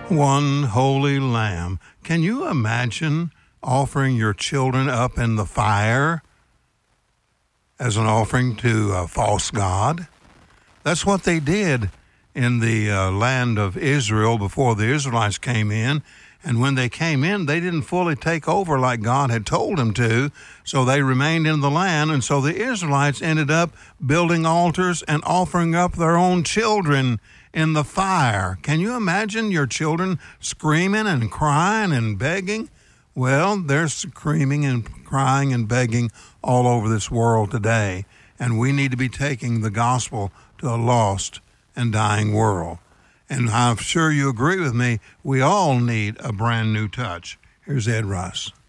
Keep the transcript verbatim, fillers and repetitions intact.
One holy lamb. Can you imagine offering your children up in the fire as an offering to a false god? That's what they did in the uh, land of Israel before the Israelites came in. And when they came in, they didn't fully take over like God had told them to. So they remained in the land. And so the Israelites ended up building altars and offering up their own children in the fire. Can you imagine your children screaming and crying and begging? Well, they're screaming and crying and begging all over this world today. And we need to be taking the gospel to a lost and dying world. And I'm sure you agree with me, we all need a brand new touch. Here's Ed Russ.